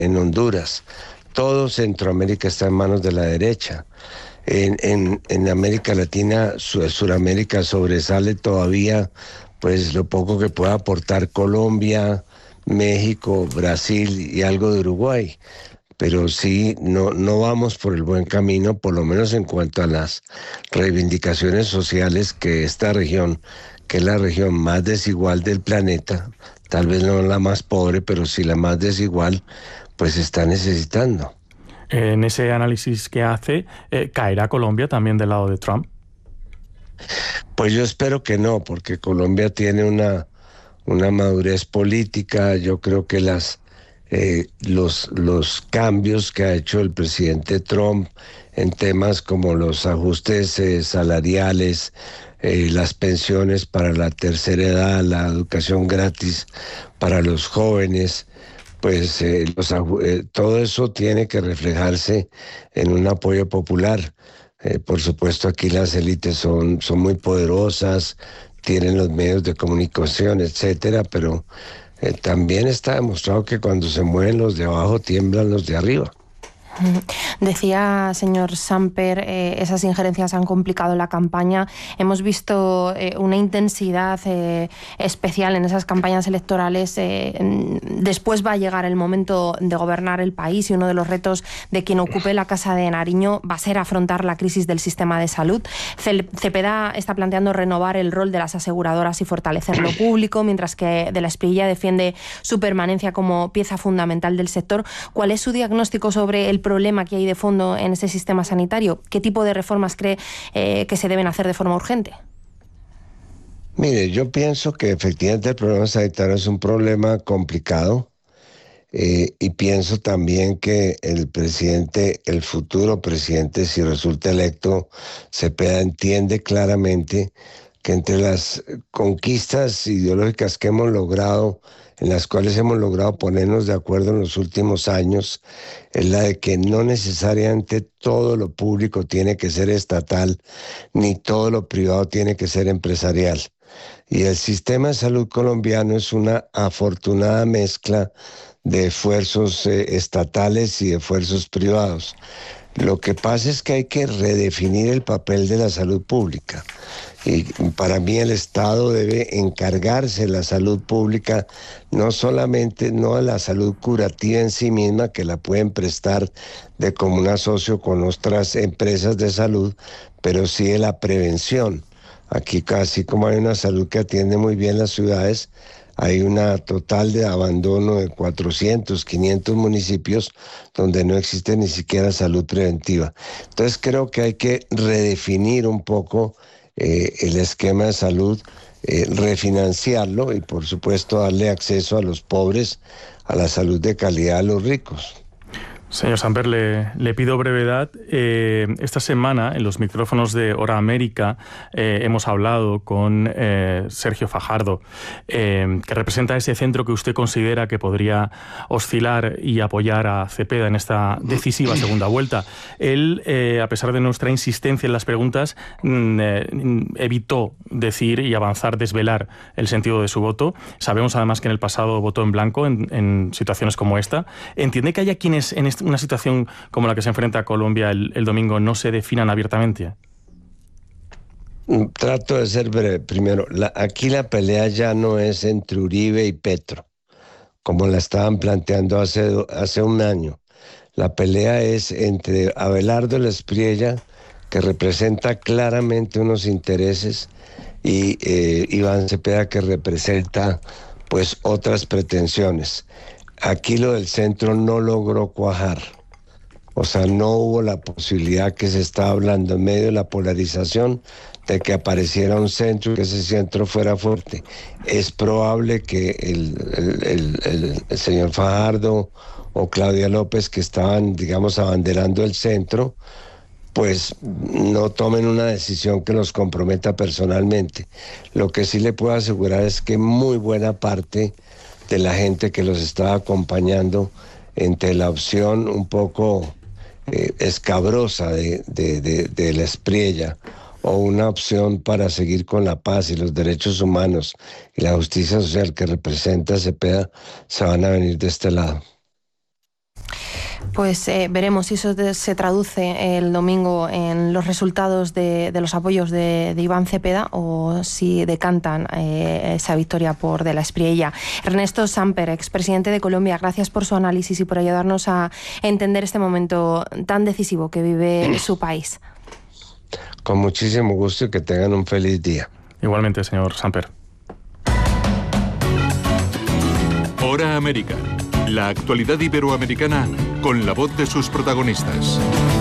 en Honduras. Todo Centroamérica está en manos de la derecha. En América Latina, Suramérica sobresale todavía, pues lo poco que pueda aportar Colombia, México, Brasil y algo de Uruguay. Pero sí, no vamos por el buen camino, por lo menos en cuanto a las reivindicaciones sociales que esta región, que es la región más desigual del planeta, tal vez no la más pobre, pero sí la más desigual, pues está necesitando. En ese análisis que hace, ¿caerá Colombia también del lado de Trump? Pues yo espero que no, porque Colombia tiene una madurez política. Yo creo que los cambios que ha hecho el presidente Trump en temas como los ajustes salariales, las pensiones para la tercera edad, la educación gratis para los jóvenes, pues todo eso tiene que reflejarse en un apoyo popular. Por supuesto, aquí las élites son muy poderosas, tienen los medios de comunicación, etcétera, pero también está demostrado que cuando se mueven los de abajo, tiemblan los de arriba. Decía, señor Samper, esas injerencias han complicado la campaña. Hemos visto una intensidad especial en esas campañas electorales. Después va a llegar el momento de gobernar el país y uno de los retos de quien ocupe la Casa de Nariño va a ser afrontar la crisis del sistema de salud. Cepeda está planteando renovar el rol de las aseguradoras y fortalecer lo público, mientras que De la Espriella defiende su permanencia como pieza fundamental del sector. ¿Cuál es su diagnóstico sobre el problema que hay de fondo en ese sistema sanitario? ¿Qué tipo de reformas cree que se deben hacer de forma urgente? Mire, yo pienso que efectivamente el problema sanitario es un problema complicado, y pienso también que el futuro presidente, si resulta electo, Cepeda entiende claramente que entre las conquistas ideológicas que hemos logrado, en las cuales hemos logrado ponernos de acuerdo en los últimos años, es la de que no necesariamente todo lo público tiene que ser estatal, ni todo lo privado tiene que ser empresarial. Y el sistema de salud colombiano es una afortunada mezcla de esfuerzos estatales y de esfuerzos privados. Lo que pasa es que hay que redefinir el papel de la salud pública. Y para mí el Estado debe encargarse de la salud pública, no solamente no de la salud curativa en sí misma, que la pueden prestar de común asocio con otras empresas de salud, pero sí de la prevención. Aquí, casi como hay una salud que atiende muy bien las ciudades, hay una total de abandono de 400, 500 municipios donde no existe ni siquiera salud preventiva. Entonces creo que hay que redefinir un poco el esquema de salud, refinanciarlo y por supuesto darle acceso a los pobres a la salud de calidad a los ricos. Señor Samper, le pido brevedad. Esta semana, en los micrófonos de Hora América, hemos hablado con Sergio Fajardo, que representa ese centro que usted considera que podría oscilar y apoyar a Cepeda en esta decisiva segunda vuelta. Él, a pesar de nuestra insistencia en las preguntas, evitó decir y avanzar, desvelar el sentido de su voto. Sabemos además que en el pasado votó en blanco en situaciones como esta. ¿Entiende que haya quienes en una situación como la que se enfrenta Colombia el domingo no se definan abiertamente? Trato de ser breve. Primero, aquí la pelea ya no es entre Uribe y Petro, como la estaban planteando hace un año. La pelea es entre Abelardo Espriella, que representa claramente unos intereses, y Iván Cepeda, que representa pues otras pretensiones. Aquí lo del centro no logró cuajar. O sea, no hubo la posibilidad que se estaba hablando en medio de la polarización de que apareciera un centro y que ese centro fuera fuerte. Es probable que el señor Fajardo o Claudia López, que estaban, digamos, abanderando el centro, pues no tomen una decisión que los comprometa personalmente. Lo que sí le puedo asegurar es que muy buena parte de la gente que los estaba acompañando entre la opción un poco escabrosa de la Espriella o una opción para seguir con la paz y los derechos humanos y la justicia social que representa Cepeda, se van a venir de este lado. Pues veremos si eso se traduce el domingo en los resultados de los apoyos de Iván Cepeda o si decantan esa victoria por De la Espriella. Ernesto Samper, expresidente de Colombia, gracias por su análisis y por ayudarnos a entender este momento tan decisivo que vive su país. Con muchísimo gusto y que tengan un feliz día. Igualmente, señor Samper. Hora América. La actualidad iberoamericana con la voz de sus protagonistas.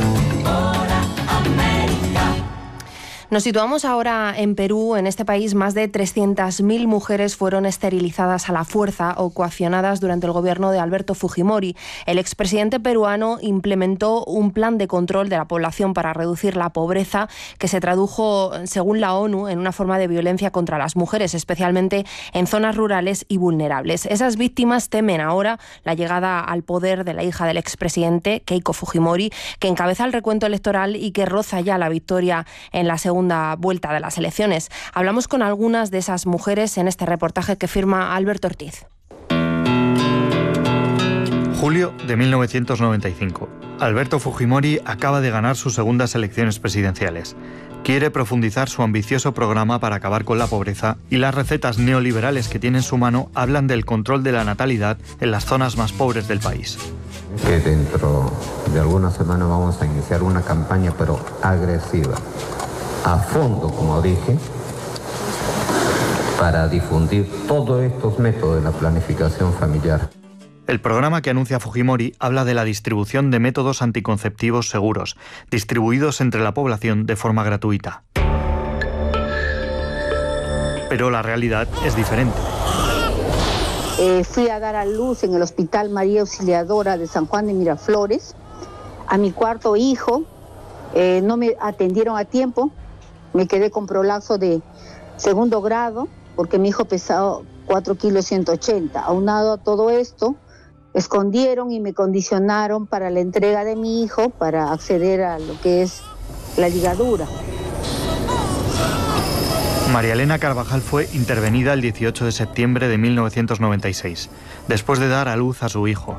Nos situamos ahora en Perú. En este país, más de 300.000 mujeres fueron esterilizadas a la fuerza o coaccionadas durante el gobierno de Alberto Fujimori. El expresidente peruano implementó un plan de control de la población para reducir la pobreza que se tradujo, según la ONU, en una forma de violencia contra las mujeres, especialmente en zonas rurales y vulnerables. Esas víctimas temen ahora la llegada al poder de la hija del expresidente, Keiko Fujimori, que encabeza el recuento electoral y que roza ya la victoria en la segunda vuelta de las elecciones. Hablamos con algunas de esas mujeres en este reportaje que firma Alberto Ortiz. Julio de 1995. Alberto Fujimori acaba de ganar sus segundas elecciones presidenciales. Quiere profundizar su ambicioso programa para acabar con la pobreza y las recetas neoliberales que tiene en su mano hablan del control de la natalidad en las zonas más pobres del país. Que dentro de algunas semanas vamos a iniciar una campaña, pero agresiva, a fondo, como dije, para difundir todos estos métodos de la planificación familiar. El programa que anuncia Fujimori habla de la distribución de métodos anticonceptivos seguros, distribuidos entre la población de forma gratuita. Pero la realidad es diferente. Fui a dar a luz en el Hospital María Auxiliadora de San Juan de Miraflores a mi cuarto hijo. No me atendieron a tiempo. Me quedé con prolapso de segundo grado porque mi hijo pesaba 4,180 kilos. Aunado a todo esto, escondieron y me condicionaron para la entrega de mi hijo para acceder a lo que es la ligadura. María Elena Carvajal fue intervenida el 18 de septiembre de 1996, después de dar a luz a su hijo.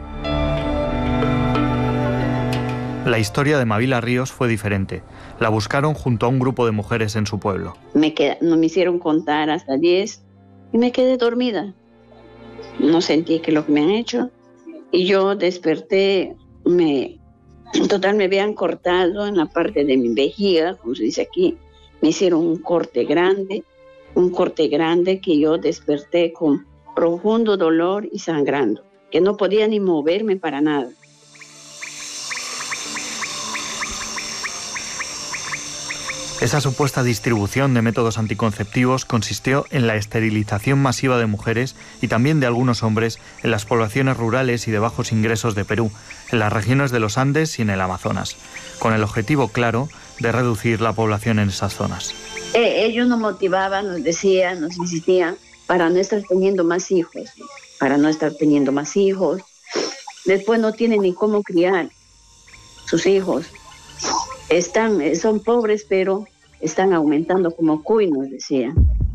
La historia de Mavila Ríos fue diferente. La buscaron junto a un grupo de mujeres en su pueblo. No me hicieron contar hasta 10 y me quedé dormida. No sentí que lo que me han hecho. Y yo desperté, me habían cortado en la parte de mi vejiga, como se dice aquí. Me hicieron un corte grande que yo desperté con profundo dolor y sangrando, que no podía ni moverme para nada. Esa supuesta distribución de métodos anticonceptivos consistió en la esterilización masiva de mujeres y también de algunos hombres en las poblaciones rurales y de bajos ingresos de Perú, en las regiones de los Andes y en el Amazonas, con el objetivo claro de reducir la población en esas zonas. Ellos nos motivaban, nos decían, nos insistían para no estar teniendo más hijos, Después no tienen ni cómo criar sus hijos. Son pobres, pero están aumentando como cuy, nos decían.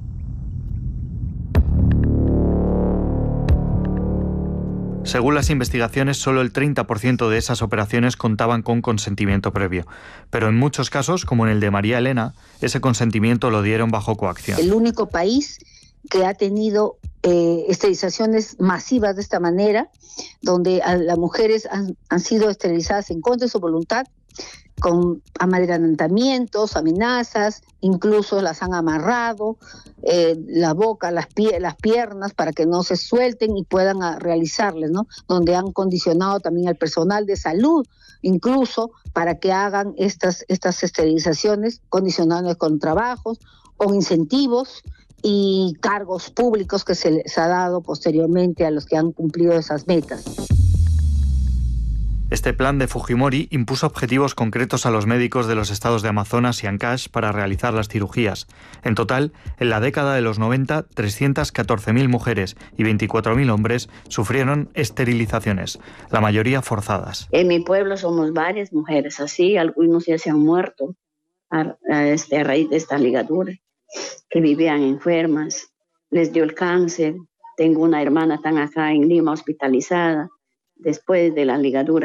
Según las investigaciones, solo el 30% de esas operaciones contaban con consentimiento previo. Pero en muchos casos, como en el de María Elena, ese consentimiento lo dieron bajo coacción. El único país que ha tenido esterilizaciones masivas de esta manera, donde las mujeres han sido esterilizadas en contra de su voluntad, con amadrinamientos, amenazas, incluso las han amarrado, la boca, las piernas para que no se suelten y puedan realizarles, ¿no? Donde han condicionado también al personal de salud, incluso para que hagan estas esterilizaciones, condicionándoles con trabajos, con incentivos y cargos públicos que se les ha dado posteriormente a los que han cumplido esas metas. Este plan de Fujimori impuso objetivos concretos a los médicos de los estados de Amazonas y Ancash para realizar las cirugías. En total, en la década de los 90, 314.000 mujeres y 24.000 hombres sufrieron esterilizaciones, la mayoría forzadas. En mi pueblo somos varias mujeres así, algunos ya se han muerto a raíz de esta ligadura, que vivían enfermas, les dio el cáncer. Tengo una hermana tan acá en Lima hospitalizada después de la ligadura.